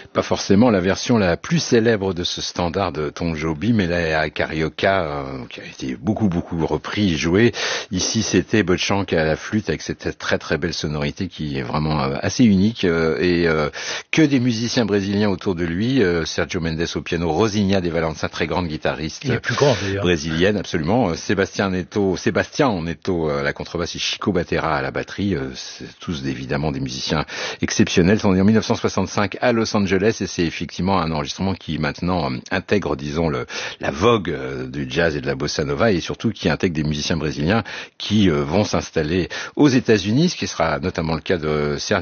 Pas forcément la version la plus célèbre de ce standard de Tom Joby, mais la Carioca, qui a été beaucoup repris et joué. Ici, c'était Botchank à la flûte avec cette très très belle sonorité qui est vraiment assez unique et que des musiciens brésiliens autour de lui. Sergio Mendes au piano, Rosinha de Valença, très grande guitariste brésilienne, absolument. Sébastien Neto à la contrebasse et Chico Batera à la batterie. C'est tous évidemment des musiciens exceptionnels. On est en 1965 à Los Angeles et c'est effectivement un enregistrement qui maintenant intègre, disons, la vogue du jazz et de la bossa nova et surtout qui intègre des musiciens brésiliens qui vont s'installer aux États-Unis, ce qui sera notamment le cas de Sergio